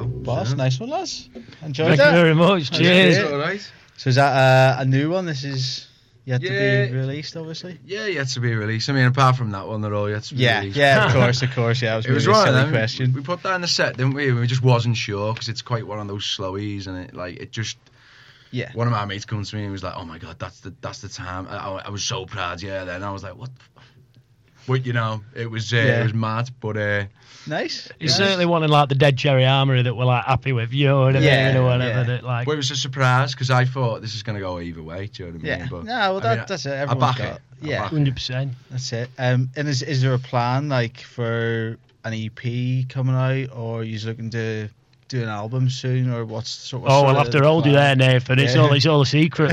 go. Boss, nice one, lads. Enjoyed Thank that. you very much. Cheers. All right. So is that a new one? This is yet to Yeah. be released, obviously. Yeah, yet to be released. I mean, apart from that one, they're all yet to be released. Yeah, of course. Yeah, It was a one of silly them. question. We put that in the set, didn't we? We just wasn't sure because it's quite one of those slowies, and it just. Yeah. One of my mates comes to me and he was like, "Oh my god, that's the time." I was so proud. Yeah, then I was like, "What?" But it was mad. But Nice. You certainly wanted like the Dead Cherry Armory that we're like happy with, you know what I mean, or whatever. Yeah. That like. well, it was a surprise because I thought this is going to go either way. Do you know what I mean? Yeah. But, No, well, I mean, that's it. I Everyone's back got. it. I Yeah, back it. 100%. that's it. And is there a plan like for an EP coming out, or are you looking to do an album soon, or what's sort of? Oh, we'll have to hold you there, Nathan. It's all a secret.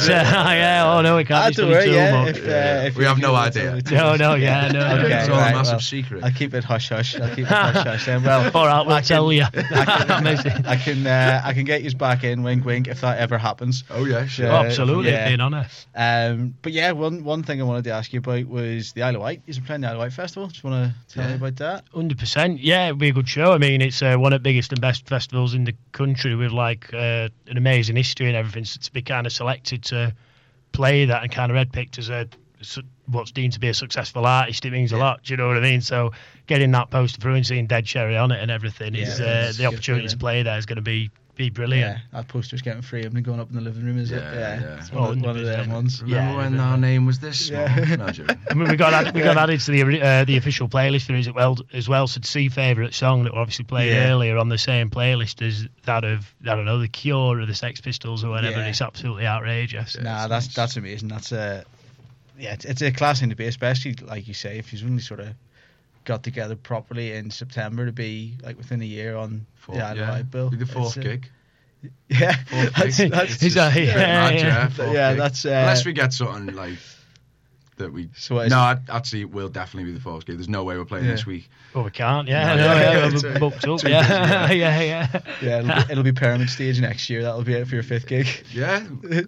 Oh no, we can't Don't be worry, too much. if We have no idea. No, no. Okay, It's all right, a massive well, secret. I'll keep it hush hush. Then. Well, All right, we'll I tell you. I can get you back in, wink wink, if that ever happens. Oh yeah, sure. Yeah. Absolutely, Yeah. being honest. But yeah, one thing I wanted to ask you about was the Isle of Wight. You've been playing the Isle of Wight Festival. Just want to tell me about that. 100%. Yeah, it'd be a good show. I mean, it's one of the biggest and best festivals in the country with like an amazing history and everything. So to be kind of selected to play that and kind of red picked as what's deemed to be a successful artist, it means a lot. Do you know what I mean? So getting that poster through and seeing Dead Cherry on it and everything is it's the opportunity to play there is going to be brilliant. Yeah, that poster's getting framed and going up in the living room, is it? Yeah. It's one of them ones. Remember when our name was this small? No, joking. I mean, we got added to the official playlist there as well. So to see favourite song that we obviously played earlier on the same playlist as that of The Cure or the Sex Pistols or whatever, it's absolutely outrageous. Nah, that's amazing. That's it's a class thing to be, especially like you say, if you've only sort of got together properly in September to be like within a year on the Isle of Wight bill. Be the fourth gig. Yeah, Fourth gig. that's Is that- yeah. Fourth Yeah, gig. that's unless we get something like that we. So what is No, actually, we'll definitely be the fourth gig. There's no way we're playing this week. Well, we can't. No, We're booked up. Yeah. Yeah, it'll be Pyramid Stage next year. That'll be it for your fifth gig. Yeah.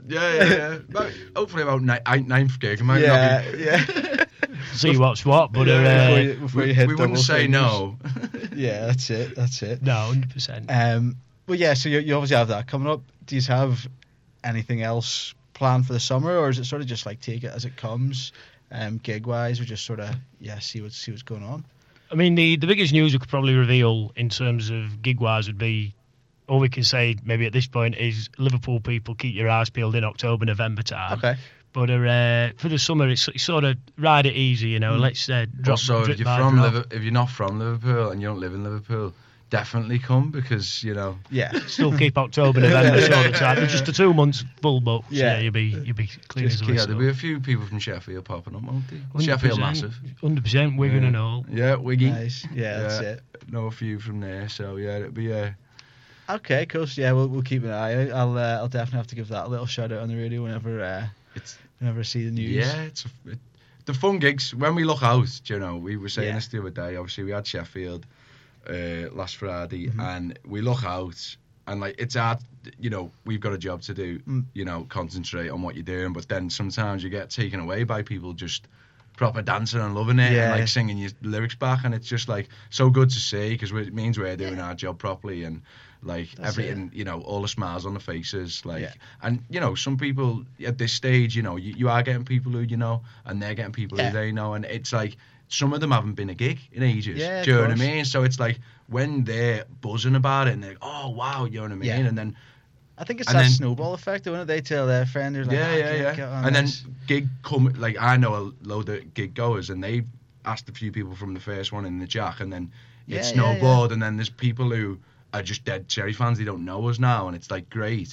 Hopefully about ninth gig. It might not be. Yeah. See what's what, but Before you hit we wouldn't double say fingers. no. Yeah, that's it. no, 100%. Well, yeah. So you obviously have that coming up. Do you have anything else planned for the summer, or is it sort of just like take it as it comes, gig wise, or just sort of see what's going on? I mean, the biggest news we could probably reveal in terms of gig-wise would be, all we can say maybe at this point is Liverpool people, keep your eyes peeled in October, November time. Okay. But for the summer, it's sort of ride it easy, you know. Let's drop. Also, drip if by you're drop. if you're not from Liverpool and you don't live in Liverpool, definitely come because Yeah. Still keep October, November sort of time. It's just the 2 months full book. Yeah. You'll be clean Just as a keep- Yeah, whistle. there'll be a few people from Sheffield popping up, won't they? 100%. Sheffield massive. 100% Wigan and all. Yeah, Wiggy. Nice. Yeah, that's it. Know a few from there, so yeah, it'll be Okay, cool. So, yeah, we'll keep an eye out. I'll definitely have to give that a little shout out on the radio whenever I see the news. yeah, the fun gigs when we look out. We were saying Yeah. this the other day. Obviously, we had Sheffield last Friday, Mm-hmm. and we look out. And like it's hard, we've got a job to do, concentrate on what you're doing. But then sometimes you get taken away by people just proper dancing and loving it and like singing your lyrics back. And it's just like so good to see because it means we're doing our job properly and like That's everything, all the smiles on the faces. Like, and some people at this stage, you are getting people who and they're getting people who they know. And it's like some of them haven't been a gig in ages. Yeah, do you know of what I course. mean? So it's like when they're buzzing about it and they're like, oh wow, you know what I mean? Yeah. And then I think it's And that then- snowball effect, when they tell their friend, they're like, yeah. Get on And then this. gig come like I know a load of gig goers and they've asked a few people from the first one in the Jack and then Yeah, it's yeah, snowballed and then there's people who are just dead Cherry fans, they don't know us now and it's like great.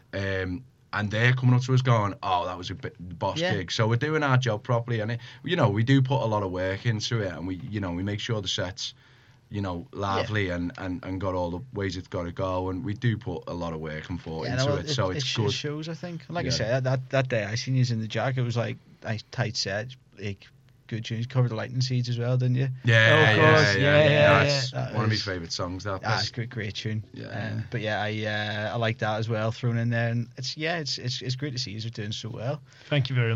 And they're coming up to us going, oh, that was a boss gig. So we're doing our job properly and we do put a lot of work into it and we make sure the set's lively and got all the ways it's got to go and we do put a lot of work and thought into it, so it's good. It shows, I think. Like I Yeah. say, that day I seen you in the Jack, it was like a tight set, like good tunes. Covered the Lightning Seeds as well, didn't you? Yeah, Of course, yeah. That's That one of my is- favourite songs. That Ah, it's great tune. Yeah. But yeah, I like that as well thrown in there, and it's great to see you're doing so well. Thank you very much.